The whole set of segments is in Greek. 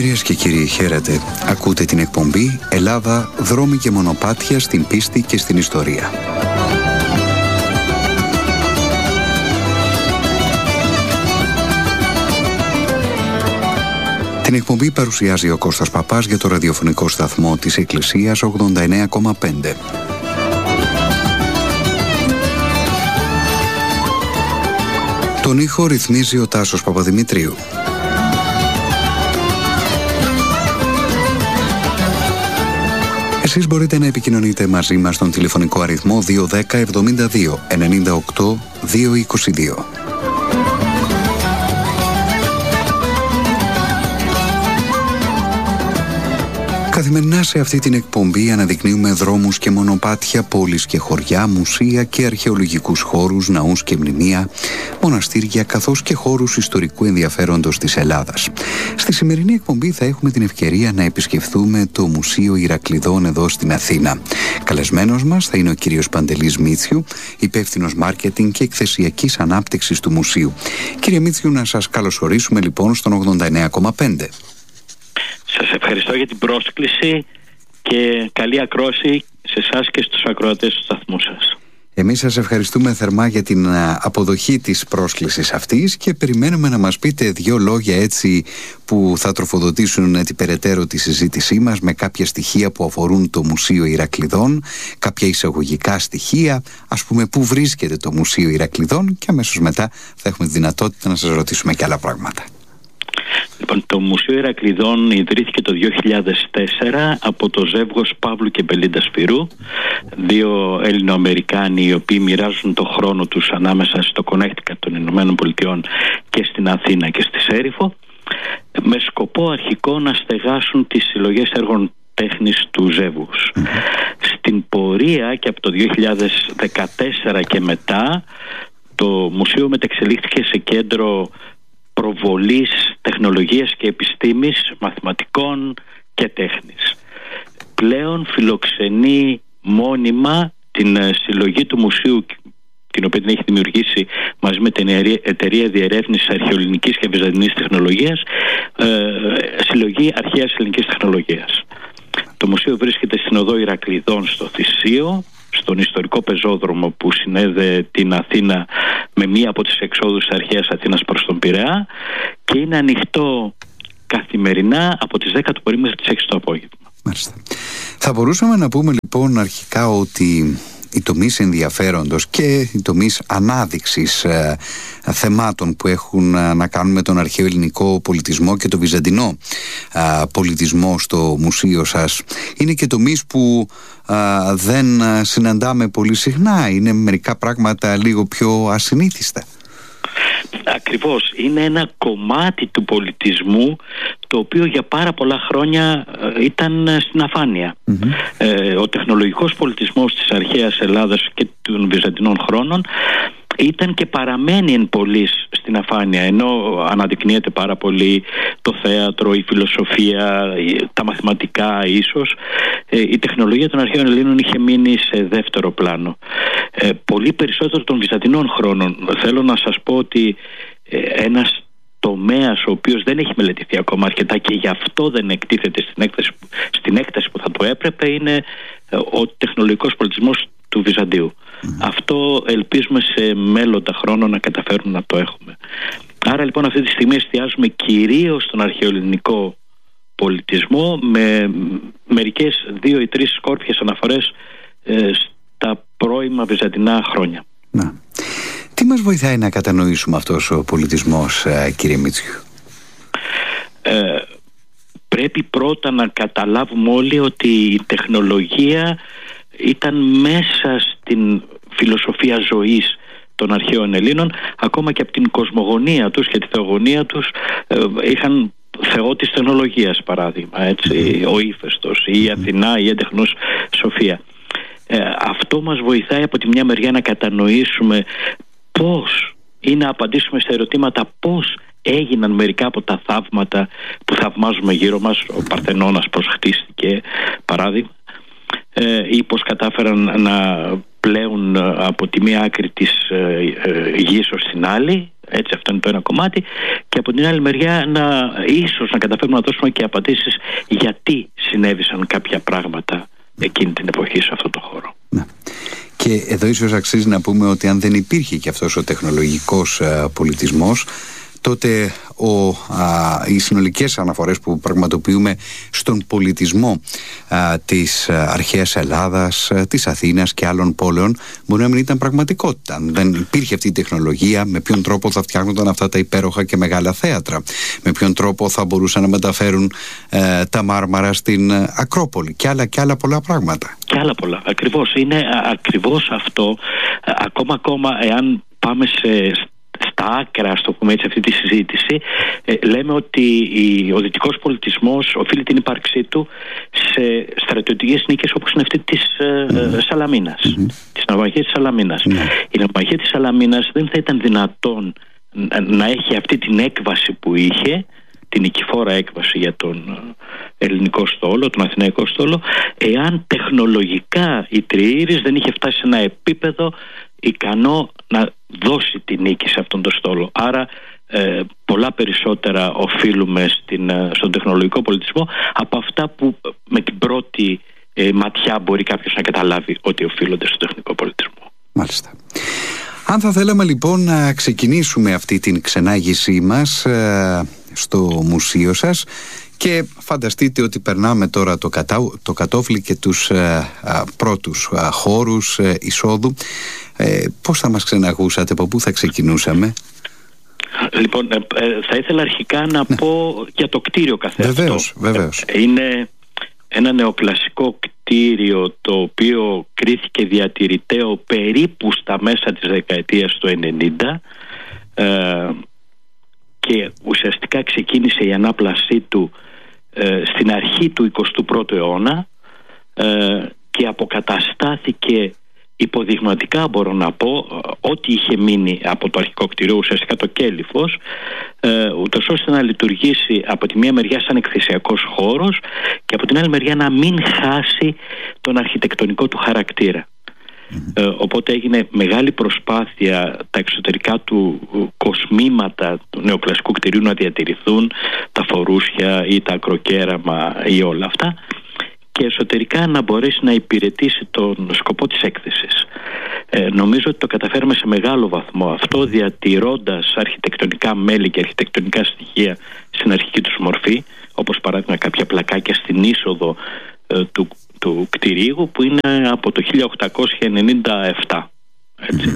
Κυρίες και κύριοι, χαίρετε. Ακούτε την εκπομπή Ελλάδα, δρόμοι και μονοπάτια στην πίστη και στην ιστορία. Την εκπομπή παρουσιάζει ο Κώστας Παπάς για το ραδιοφωνικό σταθμό της Εκκλησίας 89,5. Τον ήχο ρυθμίζει ο Τάσος Παπαδημητρίου. Εσείς μπορείτε να επικοινωνείτε μαζί μας στον τηλεφωνικό αριθμό 210 72 98 222. Καθημερινά σε αυτή την εκπομπή αναδεικνύουμε δρόμους και μονοπάτια, πόλεις και χωριά, μουσεία και αρχαιολογικούς χώρους, ναούς και μνημεία, μοναστήρια καθώς και χώρους ιστορικού ενδιαφέροντος της Ελλάδας. Στη σημερινή εκπομπή θα έχουμε την ευκαιρία να επισκεφθούμε το Μουσείο Ηρακλειδών εδώ στην Αθήνα. Καλεσμένος μας θα είναι ο κύριος Παντελής Μίτσιου, υπεύθυνος μάρκετινγκ και εκθεσιακής ανάπτυξης του Μουσείου. Κύριε Μίτσιου, να σας καλωσορίσουμε λοιπόν στον 89,5. Σας ευχαριστώ για την πρόσκληση και καλή ακρόαση σε εσάς και στους ακροατές του σταθμού σας. Εμείς σας ευχαριστούμε θερμά για την αποδοχή της πρόσκλησης αυτής και περιμένουμε να μας πείτε δύο λόγια έτσι που θα τροφοδοτήσουν έτσι περαιτέρω τη συζήτησή μας με κάποια στοιχεία που αφορούν το Μουσείο Ηρακλειδών, κάποια εισαγωγικά στοιχεία, ας πούμε πού βρίσκεται το Μουσείο Ηρακλειδών, και αμέσως μετά θα έχουμε τη δυνατότητα να σας ρωτήσουμε και άλλα πράγματα. Λοιπόν, το Μουσείο Ηρακλειδών ιδρύθηκε το 2004 από το ζεύγος Παύλου και Μπελίντα Σπυρού, δύο Έλληνο-Αμερικάνοι οι οποίοι μοιράζουν το χρόνο τους ανάμεσα στο Κονέκτικατ των Ηνωμένων Πολιτειών και στην Αθήνα και στη Σέριφο, με σκοπό αρχικό να στεγάσουν τις συλλογές έργων τέχνης του ζεύγους. Στην πορεία και από το 2014 και μετά, το μουσείο μετεξελίχθηκε σε κέντρο προβολής τεχνολογίας και επιστήμης, μαθηματικών και τέχνης. Πλέον φιλοξενεί μόνιμα την συλλογή του μουσείου, την οποία την έχει δημιουργήσει μαζί με την Εταιρεία Διερεύνησης Αρχαιοελληνικής και Βυζαντινής Τεχνολογίας, συλλογή αρχαίας ελληνικής τεχνολογίας. Το μουσείο βρίσκεται στην οδό Ηρακλειδών στο Θησίο, στον ιστορικό πεζόδρομο που συνέδε την Αθήνα με μία από τις εξόδους της αρχαίας Αθήνας προς τον Πειραιά, και είναι ανοιχτό καθημερινά από τις 10 το πρωί μέχρι τις 6 το απόγευμα. Μάλιστα. Θα μπορούσαμε να πούμε λοιπόν αρχικά ότι οι τομείς ενδιαφέροντος και οι τομείς ανάδειξης θεμάτων που έχουν να κάνουν με τον αρχαίο ελληνικό πολιτισμό και τον βυζαντινό πολιτισμό στο μουσείο σας είναι και τομείς που δεν συναντάμε πολύ συχνά. Είναι μερικά πράγματα λίγο πιο ασυνήθιστα. Ακριβώς. Είναι ένα κομμάτι του πολιτισμού το οποίο για πάρα πολλά χρόνια ήταν στην αφάνεια. Ο τεχνολογικός πολιτισμός της αρχαίας Ελλάδας και των βυζαντινών χρόνων ήταν και παραμένει εν πολλοίς στην αφάνεια, ενώ αναδεικνύεται πάρα πολύ το θέατρο, η φιλοσοφία, τα μαθηματικά ίσως. Η τεχνολογία των αρχαίων Ελλήνων είχε μείνει σε δεύτερο πλάνο. Πολύ περισσότερο των βυζαντινών χρόνων. Θέλω να σας πω ότι ένας τομέας ο οποίος δεν έχει μελετηθεί ακόμα αρκετά και γι' αυτό δεν εκτίθεται στην έκταση που θα το έπρεπε είναι ο τεχνολογικός πολιτισμός του Βυζαντίου. Αυτό ελπίζουμε σε μέλλοντα χρόνο να καταφέρουμε να το έχουμε. Άρα λοιπόν αυτή τη στιγμή εστιάζουμε κυρίως στον αρχαιοελληνικό πολιτισμό με μερικές 2 ή 3 σκόρπιες αναφορές στα πρώιμα βυζαντινά χρόνια. Να. Τι μας βοηθάει να κατανοήσουμε αυτός ο πολιτισμός, κύριε Μίτσιου? Πρέπει πρώτα να καταλάβουμε όλοι ότι η τεχνολογία ήταν μέσα στην φιλοσοφία ζωής των αρχαίων Ελλήνων, ακόμα και από την κοσμογονία τους και τη θεογονία τους είχαν θεό της τεχνολογίας, παράδειγμα, έτσι, ο Ήφαιστος ή η Αθηνά ή η έντεχνος Σοφία. Αυτό μας βοηθάει από τη μια μεριά να κατανοήσουμε πώς ή να απαντήσουμε στα ερωτήματα πώς έγιναν μερικά από τα θαύματα που θαυμάζουμε γύρω μας. Ο Παρθενώνας πώς χτίστηκε, παράδειγμα, ή πώς κατάφεραν να πλέουν από τη μία άκρη της γης ως την άλλη. Έτσι, αυτό είναι το ένα κομμάτι. Και από την άλλη μεριά ίσως να καταφέρουμε να δώσουμε και απαντήσεις γιατί συνέβησαν κάποια πράγματα εκείνη την εποχή σε αυτό το χώρο. Ναι. Και εδώ ίσως αξίζει να πούμε ότι αν δεν υπήρχε και αυτός ο τεχνολογικός πολιτισμός, τότε οι συνολικές αναφορές που πραγματοποιούμε στον πολιτισμό της αρχαίας Ελλάδας, της Αθήνας και άλλων πόλεων μπορεί να μην ήταν πραγματικότητα. Αν δεν υπήρχε αυτή η τεχνολογία, με ποιον τρόπο θα φτιάχνονταν αυτά τα υπέροχα και μεγάλα θέατρα, με ποιον τρόπο θα μπορούσαν να μεταφέρουν τα μάρμαρα στην Ακρόπολη και άλλα πολλά πράγματα. Και άλλα πολλά, ακριβώς. Είναι ακριβώς αυτό. Ακόμα εάν πάμε στα άκρα, στο πούμε έτσι, αυτή τη συζήτηση, λέμε ότι ο δυτικός πολιτισμός οφείλει την ύπαρξή του σε στρατιωτικές νίκες όπως είναι αυτή της Σαλαμίνας, της ναυμαχίας της Σαλαμίνας. Η ναυμαχία της Σαλαμίνας δεν θα ήταν δυνατόν να έχει αυτή την έκβαση που είχε, την νικηφόρα έκβαση για τον ελληνικό στόλο, τον αθηναϊκό στόλο, εάν τεχνολογικά η Τριήρης δεν είχε φτάσει σε ένα επίπεδο ικανό να δώσει τη νίκη σε αυτόν τον στόλο. Άρα πολλά περισσότερα οφείλουμε στον τεχνολογικό πολιτισμό από αυτά που με την πρώτη ματιά μπορεί κάποιος να καταλάβει ότι οφείλονται στον τεχνικό πολιτισμό. Μάλιστα. Αν θα θέλαμε λοιπόν να ξεκινήσουμε αυτή την ξενάγησή μας στο μουσείο σας, και φανταστείτε ότι περνάμε τώρα το κατόφλι και τους πρώτους χώρους εισόδου, πώς θα μας ξεναγούσατε, από πού θα ξεκινούσαμε? Λοιπόν, θα ήθελα αρχικά να πω για το κτίριο καθεαυτό. Βεβαίως. Είναι ένα νεοκλασικό κτίριο το οποίο κρίθηκε διατηρηταίο περίπου στα μέσα της δεκαετίας του 90 και ουσιαστικά ξεκίνησε η ανάπλασή του στην αρχή του 21ου αιώνα και αποκαταστάθηκε υποδειγματικά, μπορώ να πω, ό,τι είχε μείνει από το αρχικό κτίριο, ουσιαστικά το κέλυφος, ούτως ώστε να λειτουργήσει από τη μία μεριά σαν εκθεσιακός χώρος και από την άλλη μεριά να μην χάσει τον αρχιτεκτονικό του χαρακτήρα. Οπότε έγινε μεγάλη προσπάθεια τα εξωτερικά του κοσμήματα του νεοκλασικού κτηρίου να διατηρηθούν, τα φορούσια ή τα ακροκέραμα ή όλα αυτά, και εσωτερικά να μπορέσει να υπηρετήσει τον σκοπό της έκθεσης. Νομίζω ότι το καταφέραμε σε μεγάλο βαθμό αυτό, διατηρώντας αρχιτεκτονικά μέλη και αρχιτεκτονικά στοιχεία στην αρχική τους μορφή, όπως παράδειγμα κάποια πλακάκια στην είσοδο του κτηρίου που είναι από το 1897, έτσι.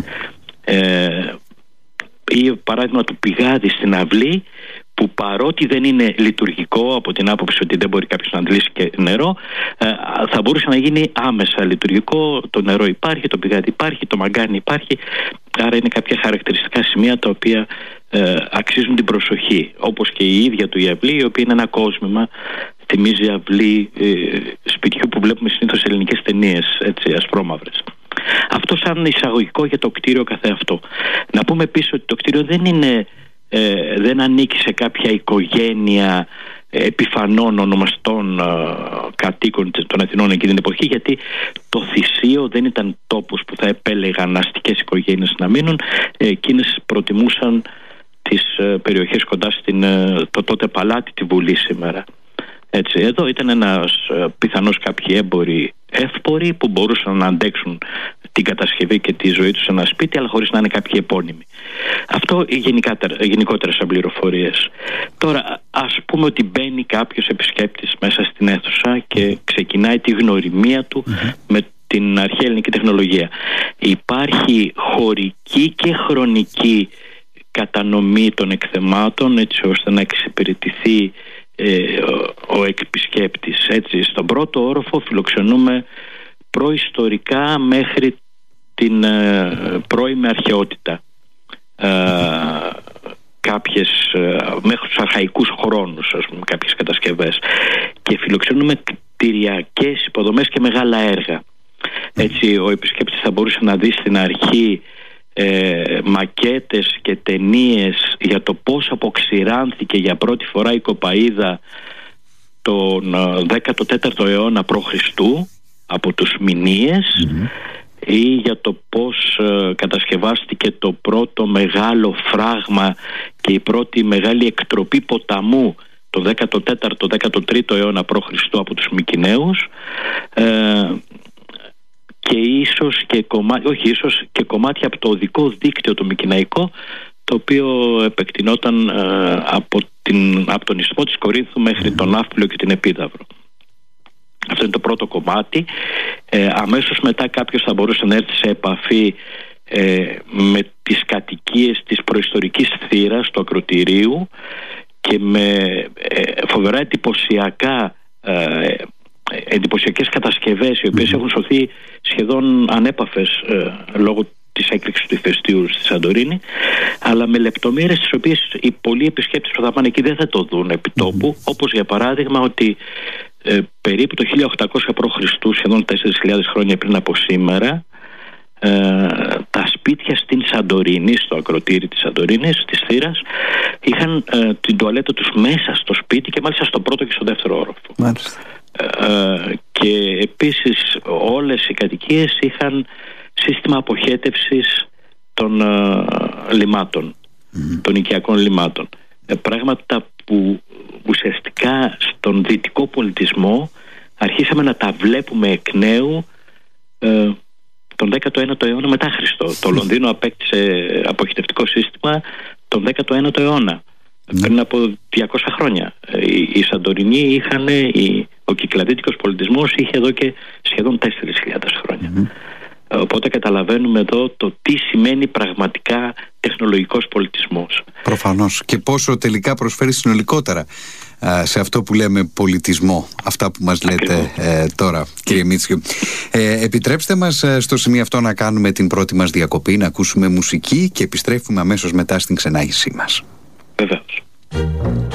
Ή παράδειγμα του πηγάδι στην αυλή, που παρότι δεν είναι λειτουργικό από την άποψη ότι δεν μπορεί κάποιος να αντλήσει και νερό, θα μπορούσε να γίνει άμεσα λειτουργικό. Το νερό υπάρχει, το πηγάδι υπάρχει, το μαγκάνι υπάρχει. Άρα είναι κάποια χαρακτηριστικά σημεία τα οποία αξίζουν την προσοχή, όπως και η ίδια του η αυλή, η οποία είναι ένα κόσμημα, θυμίζει αυλή σπιτιού που βλέπουμε συνήθως σε ελληνικές ταινίες, έτσι, ασπρόμαυρες. Αυτό σαν εισαγωγικό για το κτίριο καθεαυτό. Να πούμε επίσης ότι το κτίριο δεν ανήκει σε κάποια οικογένεια επιφανών ονομαστών κατοίκων των Αθηνών εκείνη την εποχή, γιατί το Θησίο δεν ήταν τόπος που θα επέλεγαν αστικές οικογένειες να μείνουν. Εκείνες προτιμούσαν τις περιοχές κοντά το τότε παλάτι, τη Βουλή σήμερα. Έτσι, εδώ ήταν πιθανώς κάποιοι έμποροι εύποροι που μπορούσαν να αντέξουν την κατασκευή και τη ζωή τους σε ένα σπίτι, αλλά χωρίς να είναι κάποιοι επώνυμοι. Αυτό γενικότερα σαν πληροφορίες. Τώρα, ας πούμε ότι μπαίνει κάποιος επισκέπτης μέσα στην αίθουσα και ξεκινάει τη γνωριμία του με την αρχαία ελληνική τεχνολογία. Υπάρχει χωρική και χρονική κατανομή των εκθεμάτων, έτσι ώστε να εξυπηρετηθεί ο επισκέπτης. Έτσι, στον πρώτο όροφο φιλοξενούμε προϊστορικά μέχρι την πρώιμη αρχαιότητα, μέχρι τους αρχαϊκούς χρόνους, ας πούμε, κάποιες κατασκευές, και φιλοξενούμε κτηριακές υποδομές και μεγάλα έργα. Έτσι, ο επισκέπτης θα μπορούσε να δει στην αρχή μακέτες και ταινίες για το πώς αποξηράνθηκε για πρώτη φορά η κοπαΐδα τον 14ο αιώνα π.Χ. από τους Μηνύες, ή για το πώς κατασκευάστηκε το πρώτο μεγάλο φράγμα και η πρώτη μεγάλη εκτροπή ποταμού το 14ο-13ο αιώνα π.Χ. από τους Μικηναίους, και ίσως και κομμάτια από το οδικό δίκτυο το Μικηναϊκό, το οποίο επεκτηνόταν από τον ισθμό της Κορίνθου μέχρι τον Ναύπλιο και την Επίδαυρο. Αυτό είναι το πρώτο κομμάτι. Αμέσως μετά κάποιος θα μπορούσε να έρθει σε επαφή με τις κατοικίες της προϊστορικής θύρας του ακροτηρίου και με φοβερά εντυπωσιακές κατασκευές, οι οποίες έχουν σωθεί σχεδόν ανέπαφες λόγω της έκρηξης του ηφαιστείου στη Σαντορίνη, αλλά με λεπτομέρειες τις οποίες οι πολλοί επισκέπτες που θα πάνε εκεί δεν θα το δουν επί τόπου, όπως για παράδειγμα ότι περίπου το 1800 π.Χ., σχεδόν 4.000 χρόνια πριν από σήμερα, τα σπίτια στην Σαντορίνη, στο ακροτήρι της Σαντορίνης, της θύρας, είχαν την τουαλέτα τους μέσα στο σπίτι και μάλιστα στο πρώτο και στο δεύτερο όροφο. Και επίσης όλες οι κατοικίες είχαν σύστημα αποχέτευσης των λιμάτων, των οικιακών λιμάτων. Πράγματα που ουσιαστικά στον δυτικό πολιτισμό αρχίσαμε να τα βλέπουμε εκ νέου τον 19ο αιώνα μετά Χριστό. Το Λονδίνο απέκτησε αποχετευτικό σύστημα τον 19ο αιώνα, πριν από 200 χρόνια. Οι Σαντορινοί ο κυκλαδίτικος πολιτισμός είχε εδώ και σχεδόν 4.000 χρόνια. Οπότε καταλαβαίνουμε εδώ το τι σημαίνει πραγματικά τεχνολογικός πολιτισμός. Προφανώς. Και πόσο τελικά προσφέρει συνολικότερα σε αυτό που λέμε πολιτισμό, αυτά που μας λέτε τώρα, κύριε Μίτσιο. Επιτρέψτε μας στο σημείο αυτό να κάνουμε την πρώτη μας διακοπή, να ακούσουμε μουσική και επιστρέφουμε αμέσως μετά στην ξενάγησή μας. Βεβαίως.